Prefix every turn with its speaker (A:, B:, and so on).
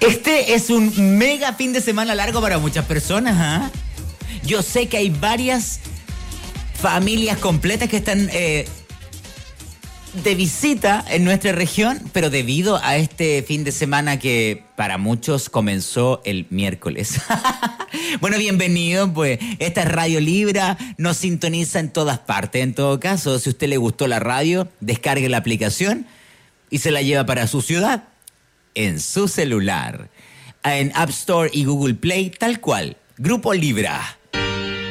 A: Este es un mega fin de semana largo para muchas personas, ¿ah? Yo sé que hay varias familias completas que están de visita en nuestra región, pero debido a este fin de semana que para muchos comenzó el miércoles. Bueno, bienvenido, pues esta es Radio Libra, nos sintoniza en todas partes. En todo caso, si a usted le gustó la radio, descargue la aplicación y se la lleva para su ciudad, en su celular, en App Store y Google Play, tal cual, Grupo Libra.